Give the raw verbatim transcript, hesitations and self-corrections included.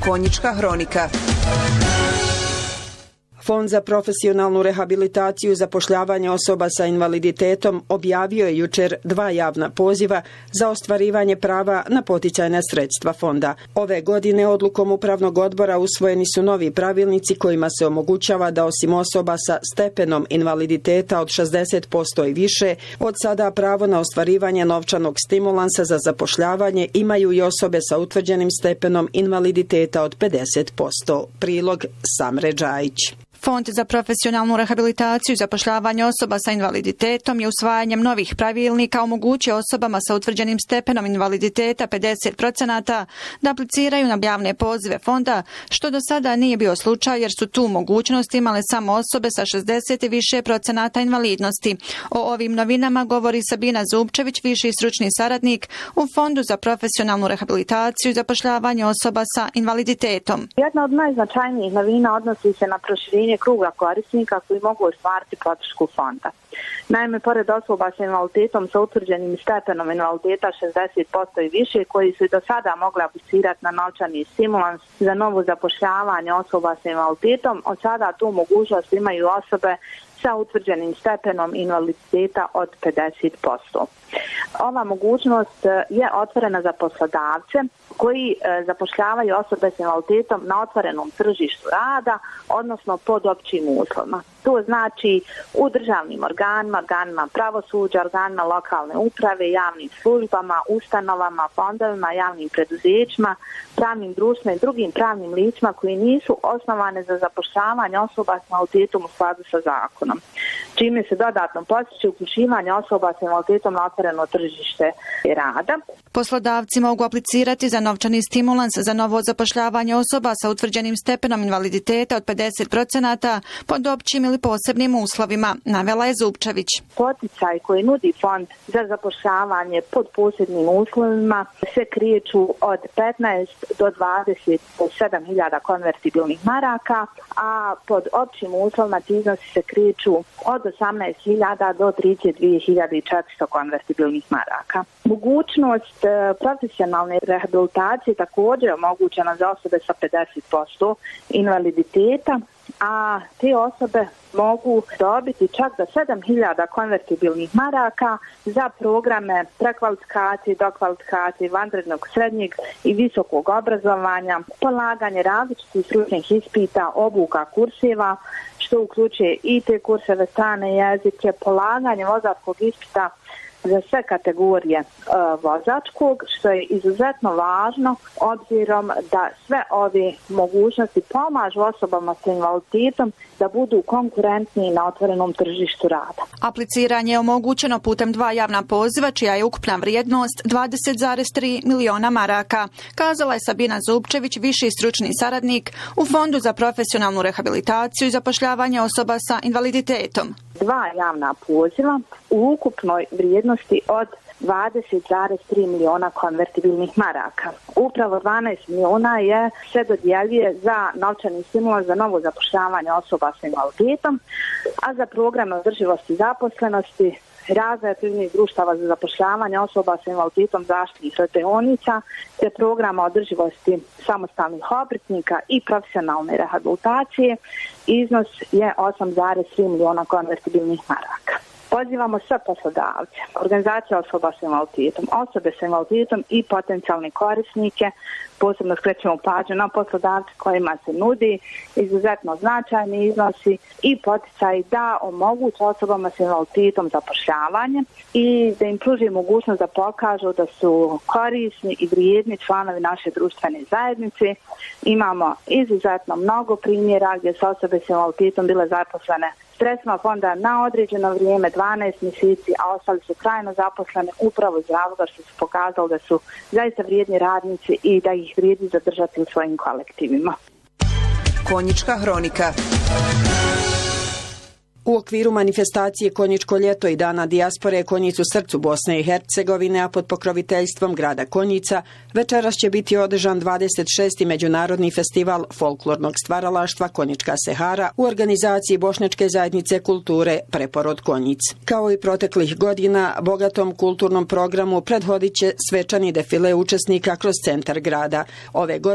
Konjička hronika. Fond za profesionalnu rehabilitaciju i zapošljavanje osoba sa invaliditetom objavio je jučer dva javna poziva za ostvarivanje prava na poticajna sredstva fonda. Ove godine odlukom Upravnog odbora usvojeni su novi pravilnici kojima se omogućava da osim osoba sa stepenom invaliditeta od šezdeset posto i više, od sada pravo na ostvarivanje novčanog stimulansa za zapošljavanje imaju i osobe sa utvrđenim stepenom invaliditeta od pedeset posto. Prilog Samre Džajić. Fond za profesionalnu rehabilitaciju i zapošljavanje osoba sa invaliditetom je usvajanjem novih pravilnika omogućio osobama sa utvrđenim stepenom invaliditeta pedeset posto da apliciraju na javne pozive fonda, što do sada nije bio slučaj jer su tu mogućnost imale samo osobe sa šezdeset i više procenata invalidnosti. O ovim novinama govori Sabina Zupčević, viši stručni saradnik u Fondu za profesionalnu rehabilitaciju i zapošljavanje osoba sa invaliditetom. Jedna od najznačajnijih novina odnosi se na proširenje kruga korisnika koji mogu ostvariti podršku fonda. Naime, pored osoba sa invaliditetom sa utvrđenim stepenom invaliditeta šezdeset posto i više, koji su i do sada mogli aplicirati na novčani stimulans za novo zapošljavanje osoba sa invaliditetom, od sada tu mogućnost imaju osobe sa utvrđenim stepenom invaliditeta od pedeset posto. Ova mogućnost je otvorena za poslodavce koji zapošljavaju osobe s invaliditetom na otvorenom tržištu rada, odnosno pod općim uslovima. To znači u državnim organima, organima pravosuđa, organima lokalne uprave, javnim službama, ustanovama, fondovima, javnim preduzećima, pravnim društvima i drugim pravnim licima koji nisu osnovane za zapošljavanje osoba s invaliditetom u skladu sa zakonom, čime se dodatno postiče uključivanje osoba s invaliditetom na otvoreno tržište rada. Poslodavci mogu aplicirati za novčani stimulans za novo zapošljavanje osoba sa utvrđenim stepenom invaliditeta od pedeset posto pod općim ili posebnim uslovima, navela je Zupčević. Poticaj koji nudi fond za zapošljavanje pod posebnim uslovima se kreću od petnaest do dvadeset sedam hiljada konvertibilnih maraka, a pod općim uslovima ti iznosi se kreću od osamnaest hiljada do trideset dvije hiljade četiristo konvertibilnih maraka. Mogućnost profesionalne rehabilitacije također je omogućena za osobe sa pedeset posto invaliditeta, a te osobe mogu dobiti čak do sedam hiljada konvertibilnih maraka za programe prekvalifikacije, dokvalifikacije, vanrednog srednjeg i visokog obrazovanja, polaganje različitih stručnih ispita, obuka kurseva, što uključuje i te kurseve strane jezike, polaganje vozačkog ispita za sve kategorije e, vozačkog, što je izuzetno važno obzirom da sve ove mogućnosti pomažu osobama sa invaliditetom da budu konkurentni na otvorenom tržištu rada. Apliciranje je omogućeno putem dva javna poziva čija je ukupna vrijednost dvadeset zarez tri miliona maraka, kazala je Sabina Zupčević, viši stručni saradnik u Fondu za profesionalnu rehabilitaciju i zapošljavanje osoba sa invaliditetom. Dva javna poziva u ukupnoj vrijednosti od dvadeset zarez tri miliona konvertibilnih maraka. Upravo dvanaest miliona je se dodjeljuje za novčani stimulans za novo zapošljavanje osoba sa invaliditetom, a za programe održivosti zaposlenosti, razvoja privrednih društava za zapošljavanje osoba sa invaliditetom, zaštitnih radionica te programa održivosti samostalnih obrtnika i profesionalne rehabilitacije iznos je osam zarez tri miliona konvertibilnih maraka. Pozivamo sve poslodavce, organizacije osoba sa invaliditetom, osobe sa invaliditetom i potencijalne korisnike, posebno skrećemo pažnju na poslodavce kojima se nudi izuzetno značajni iznosi i poticaj da omoguće osobama sa invaliditetom zapošljavanje i da im pruži mogućnost da pokažu da su korisni i vrijedni članovi naše društvene zajednice. Imamo izuzetno mnogo primjera gdje su osobe sa invaliditetom bile zaposlene sredstvima fonda na određeno vrijeme, dvanaest mjeseci, a ostali su trajno zaposlene upravo iz razloga što su pokazali da su zaista vrijedni radnici i da ih vrijedi zadržati u svojim kolektivima. Konjička hronika. U okviru manifestacije Konjičko ljeto i dana dijaspore Konjic u srcu Bosne i Hercegovine, a pod pokroviteljstvom grada Konjica, večeras će biti održan dvadeset šesti međunarodni festival folklornog stvaralaštva Konjička Sehara u organizaciji Bošnjačke zajednice kulture Preporod Konjic. Kao i proteklih godina, bogatom kulturnom programu prethodit će svečani defile učesnika kroz centar grada. Ove godine